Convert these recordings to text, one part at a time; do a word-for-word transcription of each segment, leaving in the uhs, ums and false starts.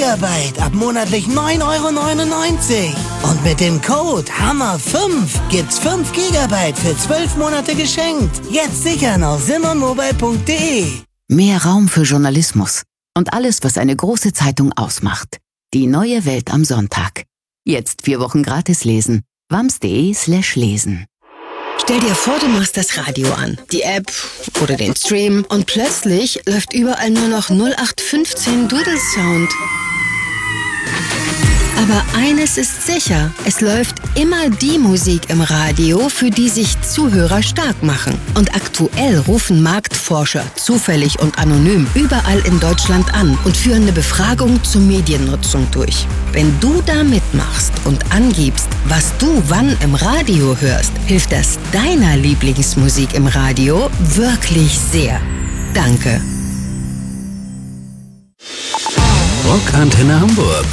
Gigabyte ab monatlich neun Euro neunundneunzig. Und mit dem Code Hammer fünf gibt's fünf Gigabyte für zwölf Monate geschenkt. Jetzt sichern auf simonmobile punkt de. Mehr Raum für Journalismus und alles, was eine große Zeitung ausmacht. Die neue Welt am Sonntag. Jetzt vier Wochen gratis lesen. wams.de slash lesen. Stell dir vor, du machst das Radio an, die App oder den Stream und plötzlich läuft überall nur noch null acht fünfzehn Doodle Sound. Aber eines ist sicher, es läuft immer die Musik im Radio, für die sich Zuhörer stark machen. Und aktuell rufen Marktforscher zufällig und anonym überall in Deutschland an und führen eine Befragung zur Mediennutzung durch. Wenn du da mitmachst und angibst, was du wann im Radio hörst, hilft das deiner Lieblingsmusik im Radio wirklich sehr. Danke. Rockantenne Hamburg.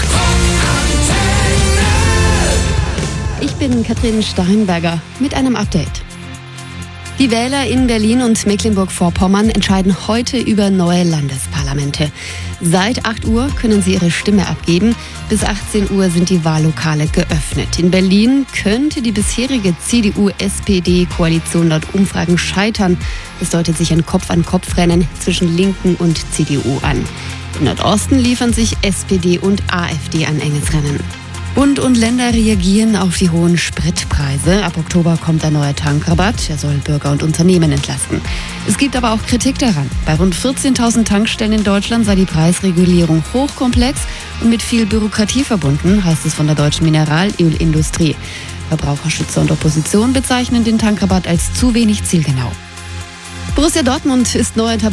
Ich bin Katrin Steinberger mit einem Update. Die Wähler in Berlin und Mecklenburg-Vorpommern entscheiden heute über neue Landesparlamente. Seit acht Uhr können sie ihre Stimme abgeben. Bis achtzehn Uhr sind die Wahllokale geöffnet. In Berlin könnte die bisherige C D U-S P D-Koalition laut Umfragen scheitern. Es deutet sich ein Kopf-an-Kopf-Rennen zwischen Linken und C D U an. Im Nordosten liefern sich S P D und AfD ein enges Rennen. Bund und Länder reagieren auf die hohen Spritpreise. Ab Oktober kommt ein neuer Tankrabatt. Er soll Bürger und Unternehmen entlasten. Es gibt aber auch Kritik daran. Bei rund vierzehntausend Tankstellen in Deutschland sei die Preisregulierung hochkomplex und mit viel Bürokratie verbunden, heißt es von der deutschen Mineralölindustrie. Verbraucherschützer und Opposition bezeichnen den Tankrabatt als zu wenig zielgenau. Borussia Dortmund ist neuer